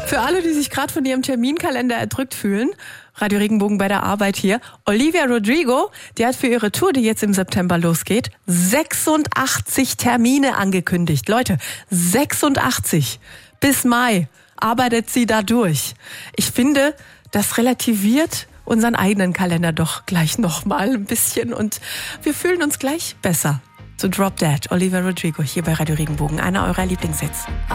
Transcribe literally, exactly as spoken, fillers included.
Für alle, die sich gerade von ihrem Terminkalender erdrückt fühlen, Radio Regenbogen bei der Arbeit hier. Olivia Rodrigo, die hat für ihre Tour, die jetzt im September losgeht, sechsundachtzig Termine angekündigt. Leute, sechsundachtzig. Bis Mai arbeitet sie da durch. Ich finde, das relativiert unseren eigenen Kalender doch gleich nochmal ein bisschen und wir fühlen uns gleich besser. Zu Drop Dead, Olivia Rodrigo hier bei Radio Regenbogen, einer eurer Lieblingshits.